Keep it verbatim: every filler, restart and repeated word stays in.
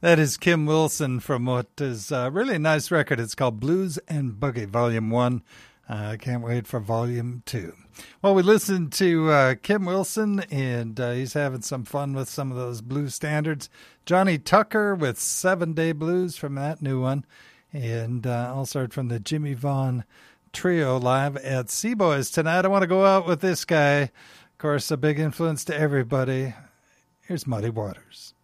That is Kim Wilson from what is a really nice record. It's called Blues and Boogie, Volume one. I uh, can't wait for Volume two. Well, we listened to uh, Kim Wilson, and uh, he's having some fun with some of those blues standards. Johnny Tucker with Seven Day Blues from that new one. And uh, also heard from the Jimmy Vaughn Trio live at Seaboys tonight. I want to go out with this guy. Of course, a big influence to everybody. Here's Muddy Waters.